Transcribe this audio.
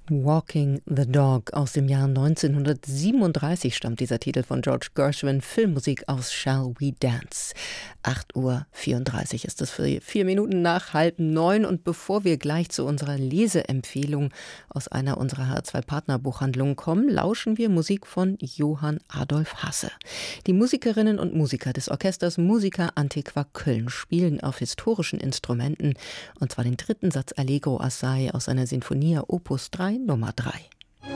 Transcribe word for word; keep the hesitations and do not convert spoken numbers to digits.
Walking the Dog aus dem Jahr neunzehnhundertsiebenunddreißig stammt dieser Titel von George Gershwin, Filmmusik aus Shall We Dance. acht Uhr vierunddreißig ist es, für vier Minuten nach halb neun, und bevor wir gleich zu unserer Leseempfehlung aus einer unserer H R zwei Partnerbuchhandlungen kommen, lauschen wir Musik von Johann Adolf Hasse. Die Musikerinnen und Musiker des Orchesters Musica Antiqua Köln spielen auf historischen Instrumenten, und zwar den dritten Satz Allegro Assai aus seiner Sinfonia Opus drei Nummer drei.